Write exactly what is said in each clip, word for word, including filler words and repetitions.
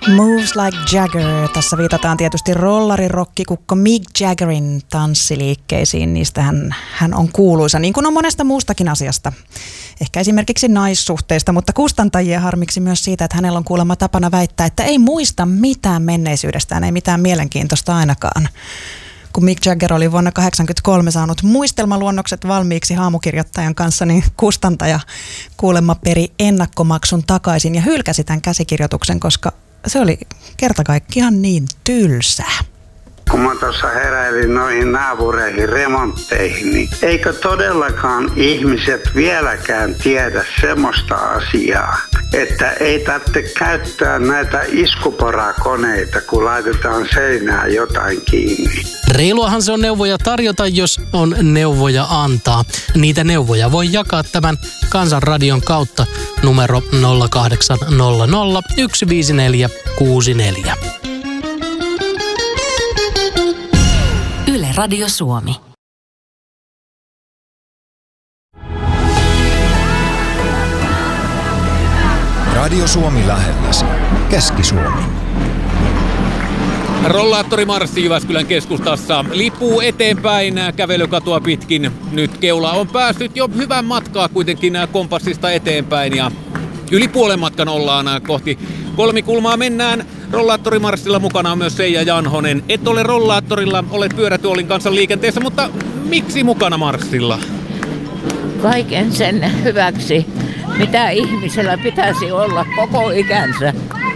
Moves Like Jagger. Tässä viitataan tietysti rollarirokkikukko Mick Jaggerin tanssiliikkeisiin. Niistä hän, hän on kuuluisa, niin kuin on monesta muustakin asiasta. Ehkä esimerkiksi naissuhteista, mutta kustantajia harmiksi myös siitä, että hänellä on kuulemma tapana väittää, että ei muista mitään menneisyydestään, ei mitään mielenkiintoista ainakaan. Kun Mick Jagger oli vuonna tuhatyhdeksänsataakahdeksankymmentäkolme saanut muistelmaluonnokset valmiiksi haamukirjoittajan kanssa, niin kustantaja kuulemma peri ennakkomaksun takaisin ja hylkäsi tämän käsikirjoituksen, koska se oli kerta kaikkiaan niin tylsää. Kun mä tuossa heräilin noihin naapureihin remontteihin, niin eikö todellakaan ihmiset vieläkään tiedä semmoista asiaa, että ei tarvitse käyttää näitä iskuporakoneita, kun laitetaan seinään jotain kiinni. Reiluahan se on neuvoja tarjota, jos on neuvoja antaa. Niitä neuvoja voi jakaa tämän Kansanradion kautta numero nolla kahdeksan nolla nolla yksi viisi neljä kuusi neljä. Yle Radio Suomi. Radio Suomi lähelläsi. Keski-Suomi. Rollaattorimarssi Jyväskylän keskustassa lipuu eteenpäin kävelykatua pitkin. Nyt keula on päässyt jo hyvän matkaa kuitenkin kompassista eteenpäin ja yli puolen matkan ollaan kohti kolmikulmaa mennään. Rollaattorimarssilla mukana on myös Seija Janhonen. Et ole rollaattorilla, olet pyörätuolin kanssa liikenteessä, mutta miksi mukana marssilla? Kaiken sen hyväksi, mitä ihmisellä pitäisi olla koko ikänsä.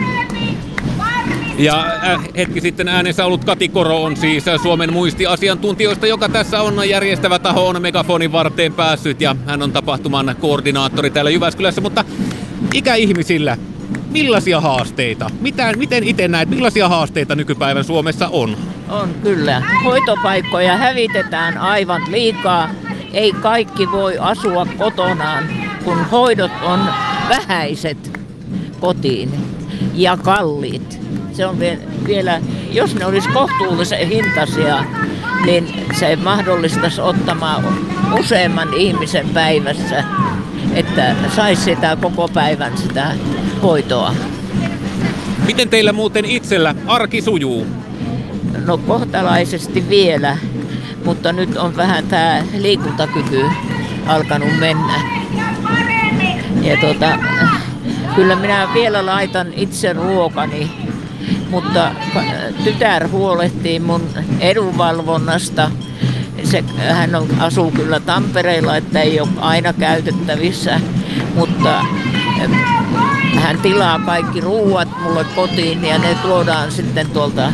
Ja äh, hetki sitten äänessä ollut Kati Koro on siis Suomen muistiasiantuntijoista, joka tässä on järjestävä taho, on megafonin varteen päässyt ja hän on tapahtuman koordinaattori täällä Jyväskylässä, mutta ikäihmisillä, millaisia haasteita? Mitä, miten itse näet, millaisia haasteita nykypäivän Suomessa on? On kyllä. Hoitopaikkoja hävitetään aivan liikaa. Ei kaikki voi asua kotonaan, kun hoidot on vähäiset kotiin ja kalliit. Se on vielä, jos ne olisi kohtuullisen hintaisia, niin se mahdollistaisi ottamaan useamman ihmisen päivässä, että saisi sitä koko päivän sitä hoitoa. Miten teillä muuten itsellä arki sujuu? No kohtalaisesti vielä, mutta nyt on vähän tämä liikuntakyky alkanut mennä. Ja tota, kyllä minä vielä laitan itse ruokani, mutta tytär huolehtii mun edunvalvonnasta. Se, hän on, asuu kyllä Tampereella, että ei ole aina käytettävissä, mutta hän tilaa kaikki ruuat mulle kotiin ja ne tuodaan sitten tuolta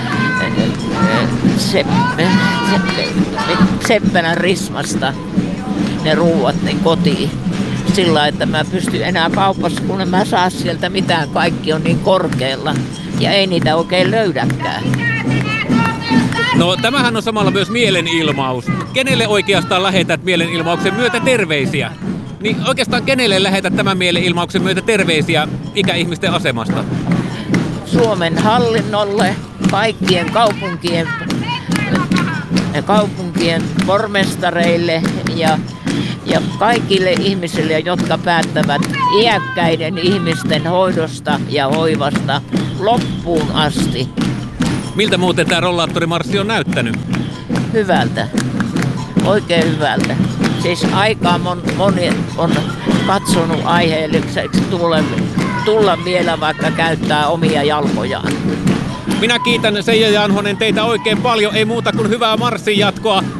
Seppälän Rismasta ne ruuat niin kotiin. Sillä että mä pystyn enää kaupassa, kun en mä saa sieltä mitään, kaikki on niin korkealla ja ei niitä oikein löydäkään. No tämähän on samalla myös mielenilmaus. Kenelle oikeastaan lähetät mielenilmauksen myötä terveisiä? Niin oikeastaan kenelle lähetät tämän mielenilmauksen myötä terveisiä ikäihmisten asemasta? Suomen hallinnolle, kaikkien kaupunkien, kaupunkien pormestareille ja, ja kaikille ihmisille, jotka päättävät iäkkäiden ihmisten hoidosta ja hoivasta loppuun asti. Miltä muuten tämä rollaattorimarssi on näyttänyt? Hyvältä. Oikein hyvältä. Siis aikaa mon, moni on katsonut aiheelliseksi tulla, tulla vielä vaikka käyttää omia jalkojaan. Minä kiitän Seija Janhonen teitä oikein paljon. Ei muuta kuin hyvää marssin jatkoa.